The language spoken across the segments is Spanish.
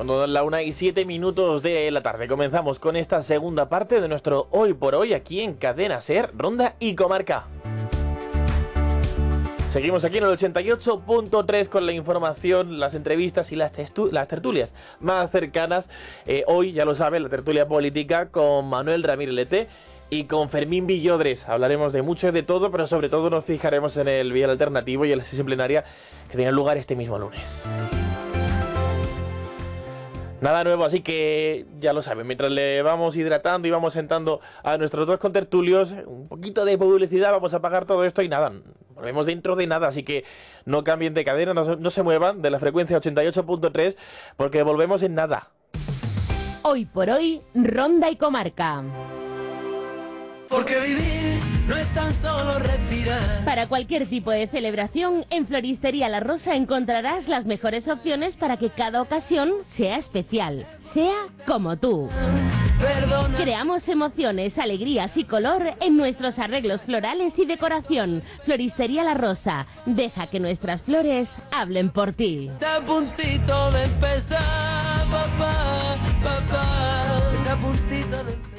cuando dan la 1:07 de la tarde. Comenzamos con esta segunda parte de nuestro Hoy por Hoy aquí en Cadena SER, Ronda y Comarca. Seguimos aquí en el 88.3 con la información, las entrevistas y las tertulias más cercanas. Hoy, ya lo saben, la tertulia política con Manuel Ramírez Lete y con Fermín Villodres. Hablaremos de mucho y de todo, pero sobre todo nos fijaremos en el vial alternativo y en la sesión plenaria que tiene lugar este mismo lunes. Nada nuevo, así que ya lo saben, mientras le vamos hidratando y vamos sentando a nuestros dos contertulios, un poquito de publicidad, vamos a apagar todo esto y nada, volvemos dentro de nada, así que no cambien de cadena, no se muevan de la frecuencia 88.3 porque volvemos en nada. Hoy por Hoy, Ronda y Comarca. Porque vivir no es tan solo respirar. Para cualquier tipo de celebración, en Floristería La Rosa encontrarás las mejores opciones para que cada ocasión sea especial, sea como tú. Perdona. Creamos emociones, alegrías y color en nuestros arreglos florales y decoración. Floristería La Rosa, deja que nuestras flores hablen por ti. Está a puntito de empezar, papá, papá. Está a puntito de empezar.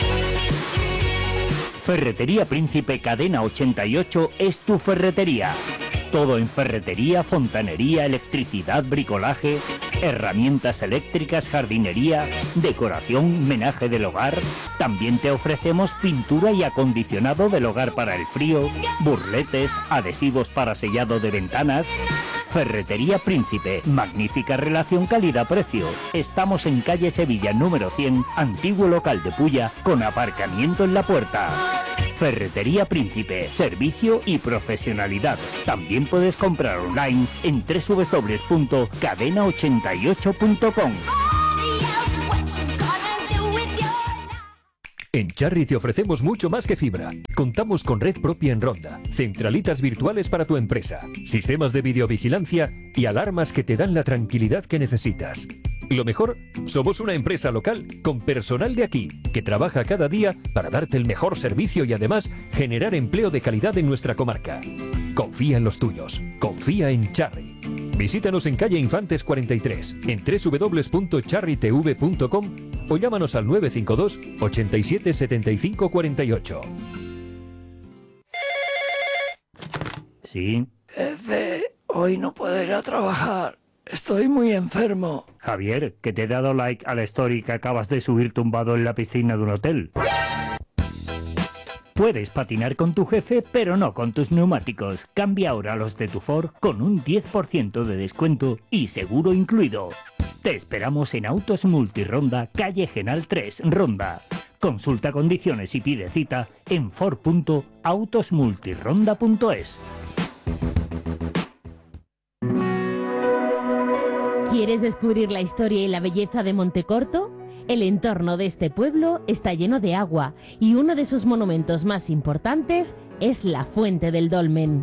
Ferretería Príncipe Cadena 88 es tu ferretería. Todo en ferretería, fontanería, electricidad, bricolaje, herramientas eléctricas, jardinería, decoración, menaje del hogar. También te ofrecemos pintura y acondicionado del hogar para el frío, burletes, adhesivos para sellado de ventanas. Ferretería Príncipe, magnífica relación calidad-precio. Estamos en calle Sevilla número 100, antiguo local de Pulla, con aparcamiento en la puerta. Ferretería Príncipe, servicio y profesionalidad. También puedes comprar online en www.cadena88.com. En Charry te ofrecemos mucho más que fibra. Contamos con red propia en Ronda, centralitas virtuales para tu empresa, sistemas de videovigilancia y alarmas que te dan la tranquilidad que necesitas. Lo mejor, somos una empresa local con personal de aquí, que trabaja cada día para darte el mejor servicio y además generar empleo de calidad en nuestra comarca. Confía en los tuyos, confía en Charry. Visítanos en calle Infantes 43, en www.charrytv.com o llámanos al 952 87 75 48. ¿Sí? Jefe, hoy no puedo ir a trabajar. Estoy muy enfermo. Javier, que te he dado like a la story que acabas de subir tumbado en la piscina de un hotel. Puedes patinar con tu jefe, pero no con tus neumáticos. Cambia ahora los de tu Ford con un 10% de descuento y seguro incluido. Te esperamos en Autos Multironda, calle Genal 3, Ronda. Consulta condiciones y pide cita en ford.autosmultironda.es. ¿Quieres descubrir la historia y la belleza de Montecorto? El entorno de este pueblo está lleno de agua y uno de sus monumentos más importantes es la Fuente del Dolmen.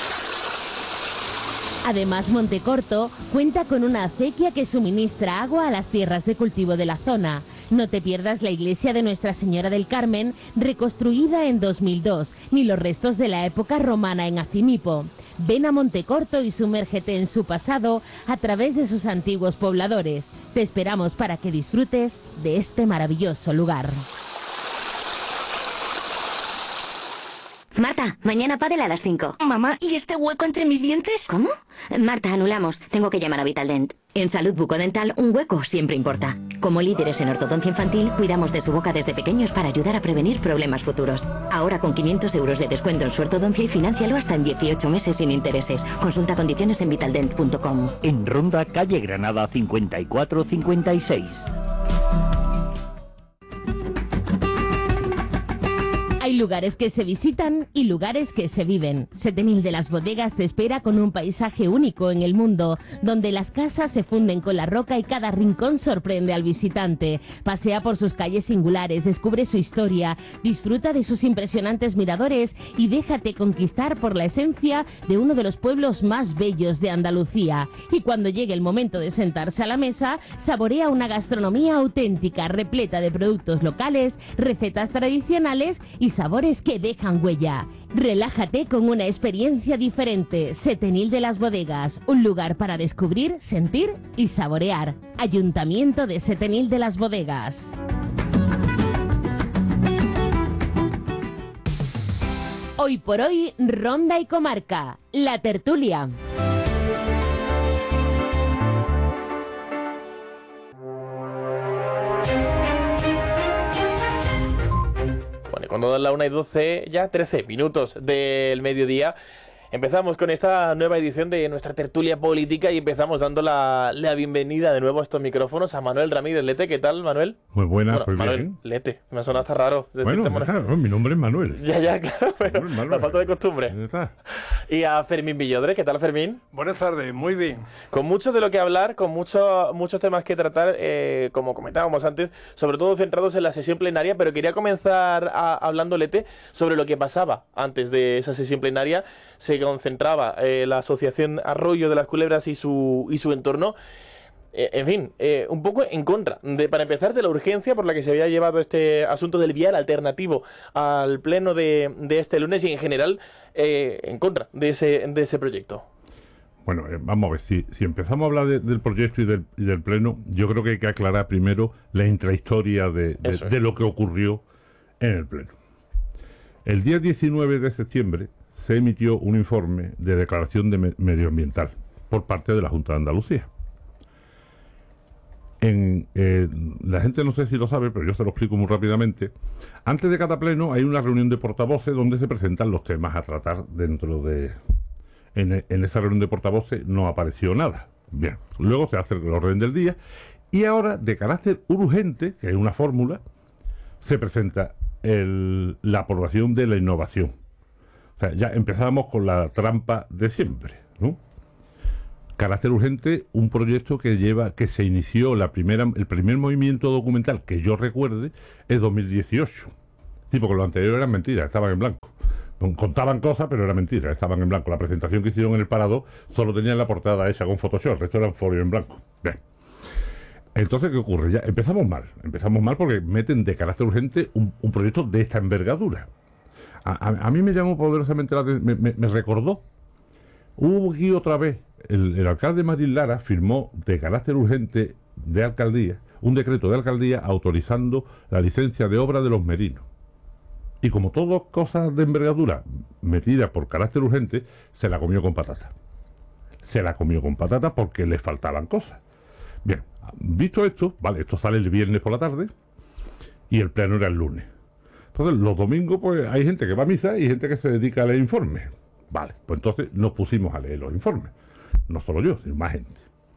Además, Montecorto cuenta con una acequia que suministra agua a las tierras de cultivo de la zona. No te pierdas la iglesia de Nuestra Señora del Carmen, reconstruida en 2002, ni los restos de la época romana en Acimipo. Ven a Montecorto y sumérgete en su pasado a través de sus antiguos pobladores. Te esperamos para que disfrutes de este maravilloso lugar. Marta, mañana pádel a las 5. Mamá, ¿y este hueco entre mis dientes? ¿Cómo? Marta, anulamos. Tengo que llamar a Vitaldent. En salud bucodental, un hueco siempre importa. Como líderes en ortodoncia infantil, cuidamos de su boca desde pequeños para ayudar a prevenir problemas futuros. Ahora con 500 euros de descuento en su ortodoncia y financialo hasta en 18 meses sin intereses. Consulta condiciones en vitaldent.com. En Ronda, calle Granada 5456. Hay lugares que se visitan y lugares que se viven. Setenil de las Bodegas te espera con un paisaje único en el mundo, donde las casas se funden con la roca y cada rincón sorprende al visitante. Pasea por sus calles singulares, descubre su historia, disfruta de sus impresionantes miradores y déjate conquistar por la esencia de uno de los pueblos más bellos de Andalucía. Y cuando llegue el momento de sentarse a la mesa, saborea una gastronomía auténtica, repleta de productos locales, recetas tradicionales y sabores sabores que dejan huella. Relájate con una experiencia diferente. Setenil de las Bodegas, un lugar para descubrir, sentir y saborear. Ayuntamiento de Setenil de las Bodegas. Hoy por hoy, Ronda y Comarca, la tertulia. Bueno, cuando dan la 1:12, ya 13 minutos del mediodía, empezamos con esta nueva edición de nuestra tertulia política y empezamos dando la bienvenida de nuevo a estos micrófonos a Manuel Ramírez Lete. ¿Qué tal, Manuel? Muy buena, Bueno, pues Manuel bien. Lete, me ha sonado hasta raro decirte Bueno, Manuel. claro, mi nombre es Manuel. Ya, claro, pero Manuel. la falta de costumbre. Ya está. Y a Fermín Villodre, ¿qué tal, Fermín? Buenas tardes, muy bien. Con mucho de lo que hablar, con muchos temas que tratar, como comentábamos antes, sobre todo centrados en la sesión plenaria, pero quería comenzar hablando, Lete, sobre lo que pasaba antes de esa sesión plenaria. Se concentraba la asociación Arroyo de las Culebras y su entorno. En fin, un poco en contra, para empezar, de la urgencia por la que se había llevado este asunto del vial alternativo al pleno de este lunes y en general en contra de ese proyecto. Bueno, vamos a ver, si empezamos a hablar del proyecto y del pleno, yo creo que hay que aclarar primero la intrahistoria de lo que ocurrió en el pleno. El día 19 de septiembre se emitió un informe de declaración medioambiental por parte de la Junta de Andalucía. La gente no sé si lo sabe, pero yo se lo explico muy rápidamente. Antes de cada pleno hay una reunión de portavoces donde se presentan los temas a tratar dentro de... En esa reunión de portavoces no apareció nada. Bien, luego se hace el orden del día y ahora, de carácter urgente, que es una fórmula, se presenta la aprobación de la innovación. O sea, ya empezamos con la trampa de siempre, ¿no? Carácter urgente, un proyecto que se inició el primer movimiento documental que yo recuerde es 2018. Sí, porque lo anterior eran mentiras, estaban en blanco. Contaban cosas, pero era mentira, estaban en blanco. La presentación que hicieron en el Parador solo tenían la portada hecha con Photoshop, el resto eran folio en blanco. Bien. Entonces, ¿qué ocurre? Ya empezamos mal porque meten de carácter urgente un proyecto de esta envergadura. A mí me llamó poderosamente la atención, me recordó. Hubo aquí otra vez, el alcalde Marín Lara firmó de carácter urgente de alcaldía, un decreto de alcaldía autorizando la licencia de obra de los merinos. Y como todas cosas de envergadura metidas por carácter urgente, se la comió con patata. Se la comió con patata porque le faltaban cosas. Bien, visto esto, vale, esto sale el viernes por la tarde y el pleno era el lunes. Entonces, los domingos, pues hay gente que va a misa y gente que se dedica a leer informes. Vale, pues entonces nos pusimos a leer los informes. No solo yo, sino más gente.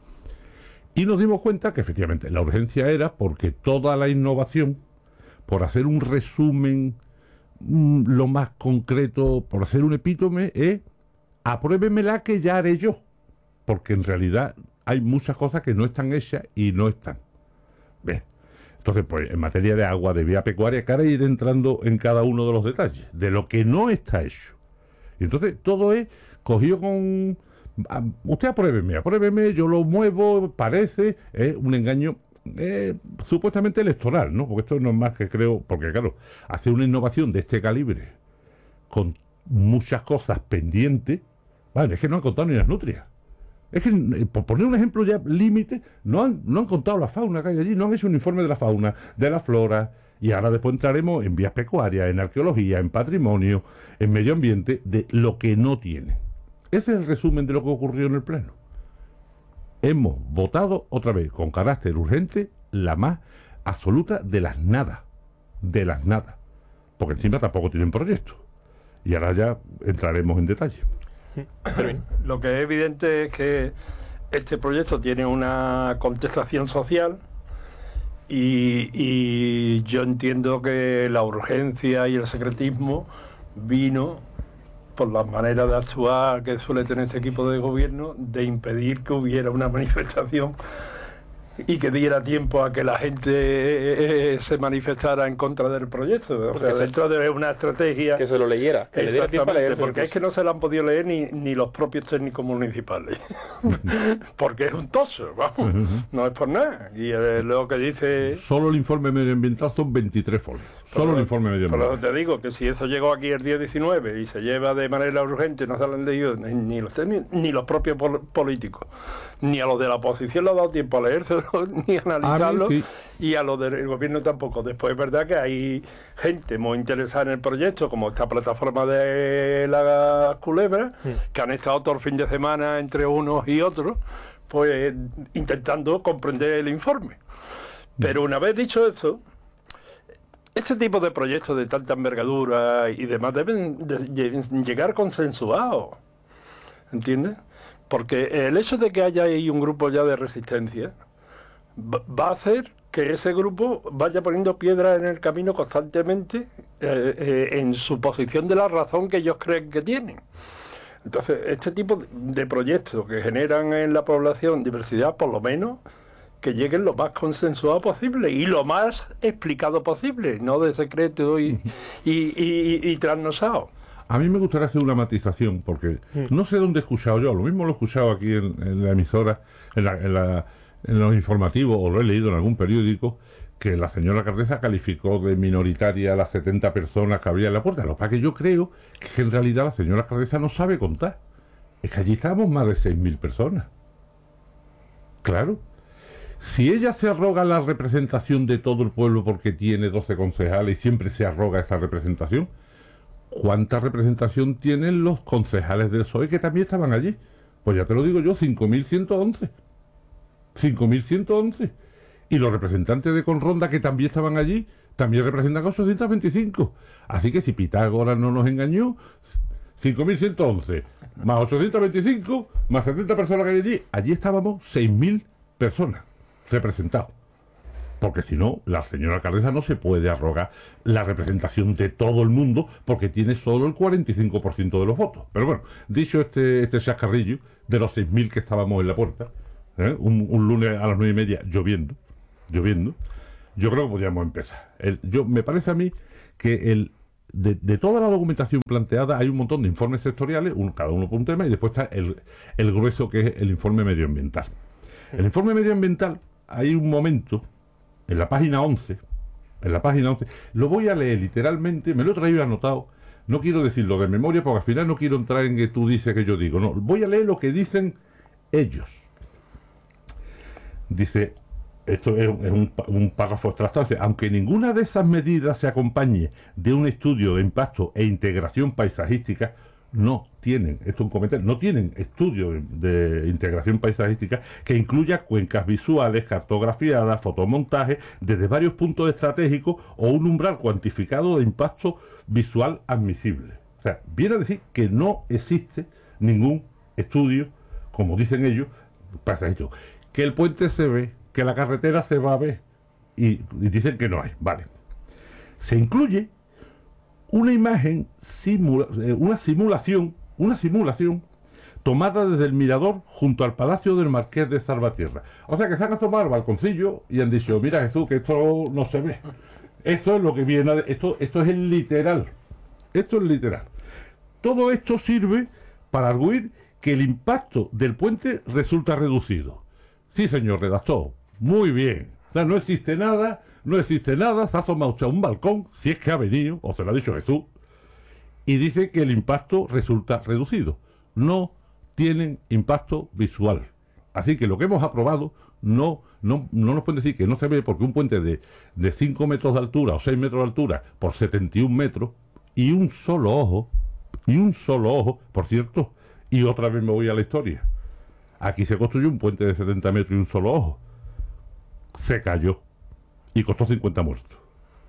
Y nos dimos cuenta que efectivamente la urgencia era porque toda la innovación, por hacer un resumen lo más concreto, por hacer un epítome, es apruébemela que ya haré yo. Porque en realidad hay muchas cosas que no están hechas y no están. Bien. Entonces, pues en materia de agua, de vía pecuaria, que ahora ir entrando en cada uno de los detalles, de lo que no está hecho. Y entonces todo es cogido con... Usted apruébeme, yo lo muevo, parece, es un engaño supuestamente electoral, ¿no? Porque esto no es más que creo... Porque claro, hacer una innovación de este calibre, con muchas cosas pendientes, vale, es que no han contado ni las nutrias. Es que, por poner un ejemplo ya límite, no han contado la fauna que hay allí, no han hecho un informe de la fauna, de la flora, y ahora después entraremos en vías pecuarias, en arqueología, en patrimonio, en medio ambiente, de lo que no tienen. Ese es el resumen de lo que ocurrió en el pleno. Hemos votado otra vez, con carácter urgente, la más absoluta de las nada. De las nada. Porque encima tampoco tienen proyecto. Y ahora ya entraremos en detalle. Lo que es evidente es que este proyecto tiene una contestación social y yo entiendo que la urgencia y el secretismo vino por las maneras de actuar que suele tener este equipo de gobierno, de impedir que hubiera una manifestación y que diera tiempo a que la gente se manifestara en contra del proyecto. O sea, dentro de una estrategia... Que se lo leyera, que le diera tiempo a leerse. Porque es que no se lo han podido leer ni los propios técnicos municipales. Porque es un toso, vamos. No es por nada. Y lo que dice... Solo el informe medioambiental son 23 folios. Solo el informe medioambiental. Por eso te digo que si eso llegó aquí el día 19 y se lleva de manera urgente, no se lo han leído ni los técnicos, ni los propios políticos, ni a los de la oposición le ha dado tiempo a leérselo, ni a analizarlo, sí. Y a los del gobierno tampoco. Después es verdad que hay gente muy interesada en el proyecto, como esta plataforma de las culebras, que han estado todo el fin de semana entre unos y otros, pues intentando comprender el informe. Pero una vez dicho eso, este tipo de proyectos de tanta envergadura y demás deben llegar consensuados, ¿entiendes? Porque el hecho de que haya ahí un grupo ya de resistencia va a hacer que ese grupo vaya poniendo piedras en el camino constantemente en su posición de la razón que ellos creen que tienen. Entonces, este tipo de proyectos que generan en la población diversidad, por lo menos, que lleguen lo más consensuado posible y lo más explicado posible, no de secreto y trasnosado. A mí me gustaría hacer una matización, porque no sé dónde he escuchado yo, lo mismo lo he escuchado aquí en la emisora, en los informativos, o lo he leído en algún periódico, que la señora alcaldesa calificó de minoritaria a las 70 personas que había en la puerta. Lo que pasa es que yo creo que en realidad la señora alcaldesa no sabe contar. Es que allí estábamos más de 6.000 personas. Claro. Si ella se arroga la representación de todo el pueblo porque tiene 12 concejales y siempre se arroga esa representación, ¿cuánta representación tienen los concejales del PSOE que también estaban allí? Pues ya te lo digo yo, 5.111. 5.111. Y los representantes de Conronda que también estaban allí, también representan 825. Así que si Pitágoras no nos engañó, 5.111, más 825, más 70 personas que hay allí estábamos 6.000 personas representados. Porque si no, la señora alcaldesa no se puede arrogar la representación de todo el mundo porque tiene solo el 45% de los votos. Pero bueno, dicho este chascarrillo de los 6.000 que estábamos en la puerta, un lunes a las 9:30 lloviendo, yo creo que podríamos empezar. Me parece a mí que de toda la documentación planteada hay un montón de informes sectoriales, cada uno por un tema, y después está el grueso, que es el informe medioambiental. El informe medioambiental, hay un momento en la página 11, lo voy a leer literalmente, me lo he traído anotado, no quiero decirlo de memoria porque al final no quiero entrar en que tú dices que yo digo, no, voy a leer lo que dicen ellos. Dice, esto es un párrafo extractado, aunque ninguna de esas medidas se acompañe de un estudio de impacto e integración paisajística, no tienen, esto es un comentario, no tienen estudio de integración paisajística que incluya cuencas visuales, cartografiadas, fotomontaje desde varios puntos estratégicos o un umbral cuantificado de impacto visual admisible. O sea, viene a decir que no existe ningún estudio, como dicen ellos, paisajístico. Que el puente se ve, que la carretera se va a ver, y dicen que no hay, vale. Se incluye una imagen, una simulación tomada desde el mirador junto al Palacio del Marqués de Salvatierra. O sea que se han asomado al balconcillo y han dicho, mira Jesús, que esto no se ve. Esto es lo que viene, esto es el literal. Esto es literal. Todo esto sirve para arguir que el impacto del puente resulta reducido. Sí, señor redactor, muy bien. O sea, no existe nada, se ha asomado usted a un balcón, si es que ha venido, o se lo ha dicho Jesús, y dice que el impacto resulta reducido. No tienen impacto visual. Así que lo que hemos aprobado no nos pueden decir que no se ve, porque un puente de 5 metros de altura o 6 metros de altura por 71 metros y un solo ojo, por cierto, y otra vez me voy a la historia. Aquí se construyó un puente de 70 metros y un solo ojo. Se cayó y costó 50 muertos.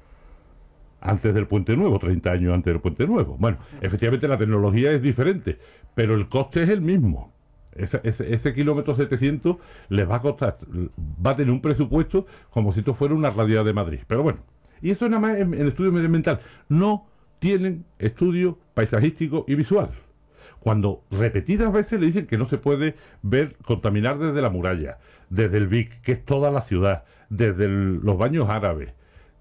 Antes del puente nuevo, 30 años antes del puente nuevo. Bueno, efectivamente la tecnología es diferente, pero el coste es el mismo. Ese kilómetro 700 les va a costar, va a tener un presupuesto como si esto fuera una radial de Madrid. Pero bueno, y eso nada más en estudio medioambiental. No tienen estudio paisajístico y visual. Cuando repetidas veces le dicen que no se puede contaminar desde la muralla, desde el Vic, que es toda la ciudad, desde los baños árabes,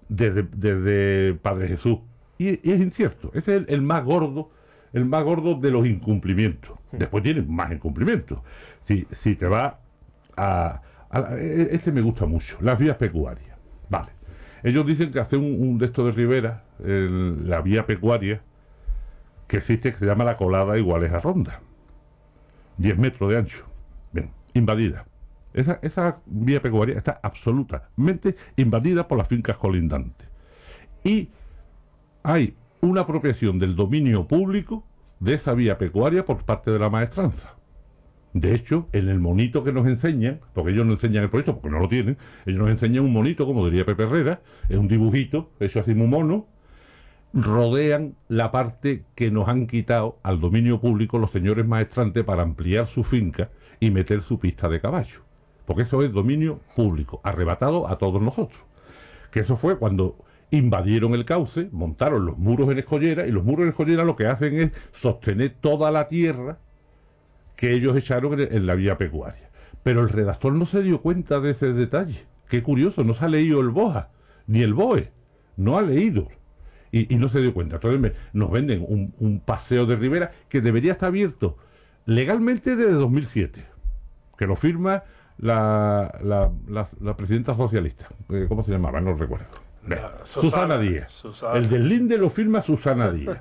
desde Padre Jesús. Y es incierto. Ese es el más gordo de los incumplimientos. Después tienen más incumplimientos. Si te va este me gusta mucho, las vías pecuarias. Vale. Ellos dicen que hace un de estos de Ribera, la vía pecuaria, que existe, que se llama la Colada Iguales a Ronda. 10 metros de ancho. Bien, invadida. Esa vía pecuaria está absolutamente invadida por las fincas colindantes. Y hay una apropiación del dominio público de esa vía pecuaria por parte de la maestranza. De hecho, en el monito que nos enseñan, porque ellos no enseñan el proyecto, porque no lo tienen, ellos nos enseñan un monito, como diría Pepe Herrera, es un dibujito, hecho así muy mono, rodean la parte que nos han quitado al dominio público los señores maestrantes para ampliar su finca y meter su pista de caballo. Porque eso es dominio público, arrebatado a todos nosotros. Que eso fue cuando invadieron el cauce, montaron los muros en escollera, y los muros en escollera lo que hacen es sostener toda la tierra que ellos echaron en la vía pecuaria. Pero el redactor no se dio cuenta de ese detalle. Qué curioso, no se ha leído el BOA, ni el BOE, no ha leído. Y no se dio cuenta. Entonces nos venden un paseo de Ribera que debería estar abierto legalmente desde 2007, que lo firma la presidenta socialista. ¿Cómo se llamaba? No recuerdo. Susana Díaz. El del Linde lo firma Susana Díaz.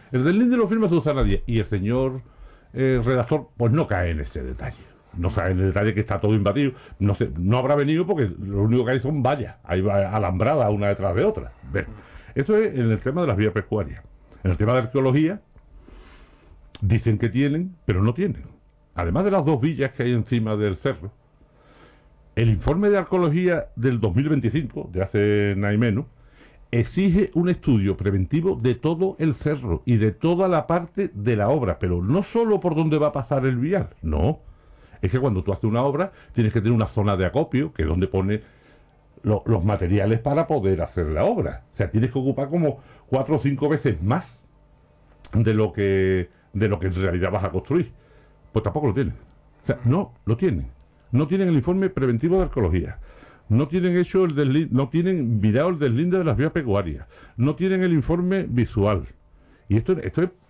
Y el señor redactor pues no cae en ese detalle. No sabe en el detalle que está todo invadido. No habrá venido porque lo único que hay son vallas. Hay alambradas una detrás de otra. Ven. Esto es en el tema de las vías pecuarias. En el tema de arqueología, dicen que tienen, pero no tienen. Además de las 2 villas que hay encima del cerro, el informe de arqueología del 2025, de hace nada y menos, exige un estudio preventivo de todo el cerro y de toda la parte de la obra, pero no solo por donde va a pasar el vial, no. Es que cuando tú haces una obra, tienes que tener una zona de acopio, que es donde pone los materiales para poder hacer la obra. O sea, tienes que ocupar como 4 o 5 veces más de lo que en realidad vas a construir. Pues tampoco lo tienen. O sea, no lo tienen. No tienen el informe preventivo de arqueología. No tienen hecho no tienen mirado el deslinde de las vías pecuarias. No tienen el informe visual. Y esto es